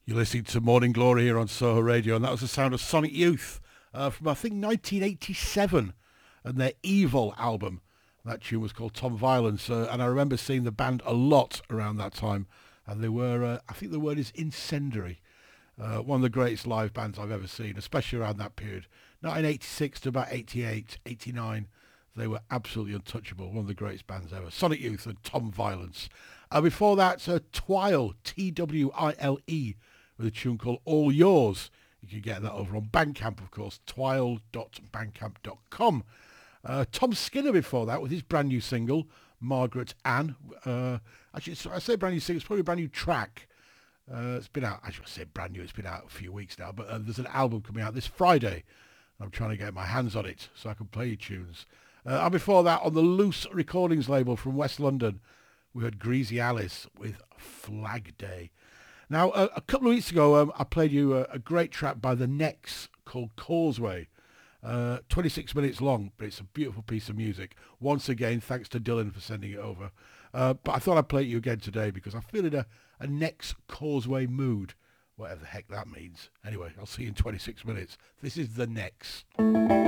You're listening to Morning Glory here on Soho Radio, and that was the sound of Sonic Youth from, I think, 1987, and their Evil album. That tune was called Tom Violence, and I remember seeing the band a lot around that time, and they were, I think the word is incendiary. One of the greatest live bands I've ever seen, especially around that period. 1986 to about 88, 89, they were absolutely untouchable. One of the greatest bands ever. Sonic Youth and Tom Violence. Before that, Twile, Twile, with a tune called All Yours. You can get that over on Bandcamp, of course, twile.bandcamp.com. Tom Skinner before that with his brand new single, Margaret Ann. Actually, I say brand new single, it's probably a brand new track. It's been out, actually I say brand new, it's been out a few weeks now, but there's an album coming out this Friday. I'm trying to get my hands on it so I can play you tunes. And before that, on the Loose Recordings label from West London, we heard Greasy Alice with Flag Day. Now, a couple of weeks ago, I played you a great track by The Necks called Causeway. 26 minutes long, but it's a beautiful piece of music. Once again, thanks to Dylan for sending it over. But I thought I'd play it you again today because I feel in a Necks Causeway mood, whatever the heck that means. Anyway, I'll see you in 26 minutes. This is The Necks.